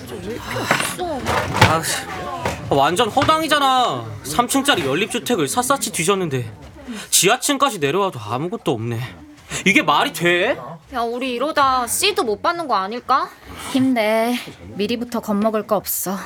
아, 완전 허당이잖아. 3층짜리 연립주택을 샅샅이 뒤졌는데 지하층까지 내려와도 아무것도 없네. 이게 말이 돼? 야, 우리 이러다 C도 못 받는 거 아닐까? 힘내. 미리부터 겁먹을 거 없어.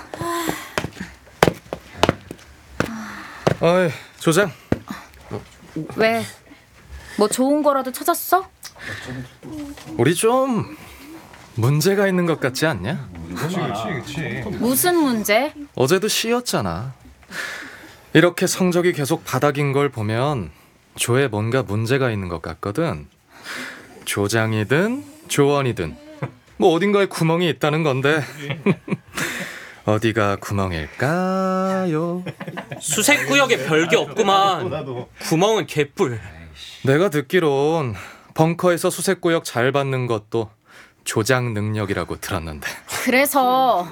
어이, 조장. 왜? 뭐 좋은 거라도 찾았어? 우리 좀 문제가 있는 것 같지 않냐? 그치. 무슨 문제? 어제도 C였잖아. 이렇게 성적이 계속 바닥인 걸 보면 조에 뭔가 문제가 있는 것 같거든. 조장이든 조원이든 뭐 어딘가에 구멍이 있다는 건데 어디가 구멍일까요? 수색구역에 별게 없구만. 구멍은 개뿔. 내가 듣기론 벙커에서 수색구역 잘 받는 것도 조장 능력이라고 들었는데 그래서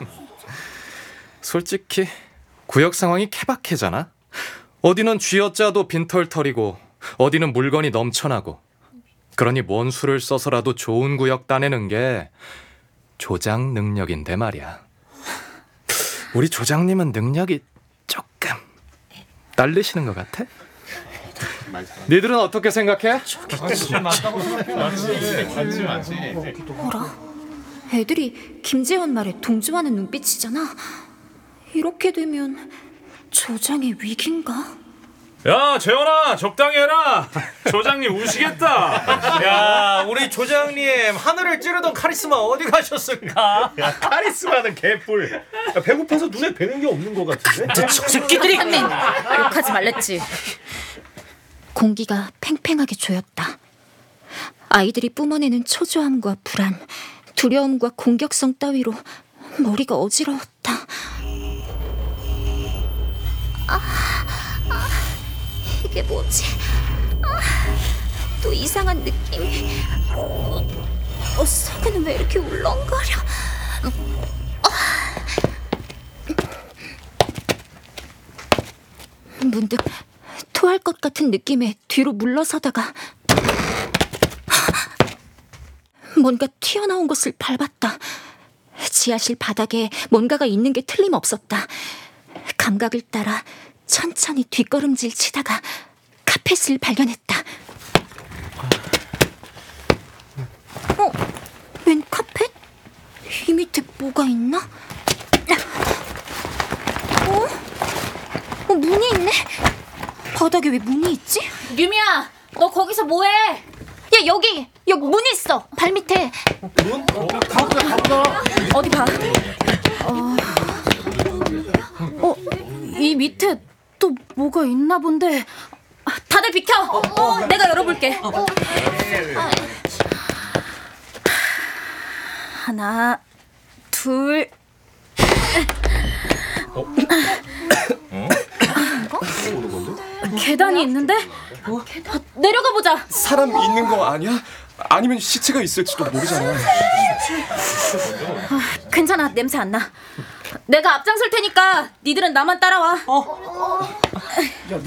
솔직히 구역 상황이 케바케잖아. 어디는 쥐어짜도 빈털터리고 어디는 물건이 넘쳐나고. 그러니 뭔 수를 써서라도 좋은 구역 따내는 게 조장 능력인데 말이야. 우리 조장님은 능력이 조금 딸리시는 것 같아? 니들은 어떻게 생각해? 맞지. 어라? 애들이 김재원 말에 동조하는 눈빛이잖아. 이렇게 되면 조장의 위기인가? 야, 재현아, 적당히 해라. 조장님 우시겠다. 야, 우리 조장님 하늘을 찌르던 카리스마 어디 가셨을까? 야, 카리스마는 개뿔. 야, 배고파서 눈에 뵈는 게 없는 것 같은데? 저 새끼들이! 한민 욕하지 말랬지. 공기가 팽팽하게 조였다. 아이들이 뿜어내는 초조함과 불안, 두려움과 공격성 따위로 머리가 어지러웠다. 이게 뭐지? 또 이상한 느낌이. 속에는 왜 이렇게 울렁거려? 문득 토할 것 같은 느낌에 뒤로 물러서다가 뭔가 튀어나온 것을 밟았다. 지하실 바닥에 뭔가가 있는 게 틀림없었다. 감각을 따라 천천히 뒷걸음질 치다가 카펫을 발견했다. 웬 카펫? 이 밑에 뭐가 있나? 문이 있네? 바닥에 왜 문이 있지? 유미야, 너 거기서 뭐해? 야, 여기 문이 있어. 발 밑에. 문? 가보자. 어디 봐. 이 밑에 또 뭐가 있나 본데. 다들 비켜. 내가 열어볼게. 하나, 둘. 계단이 있는데? 내려가 보자. 사람 있는 거 아니야? 아니면 시체가 있을지도 모르잖아. 괜찮아, 냄새 안 나. 내가 앞장설 테니까 니들은 나만 따라와.